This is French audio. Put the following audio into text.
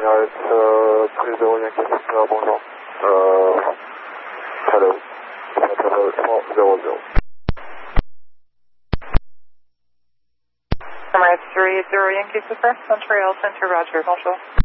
Emirates 30 Yankee Papa, bonjour. Hello. Papa 400. Emirates 30 Yankee Papa, Montreal Center, Roger, bonjour.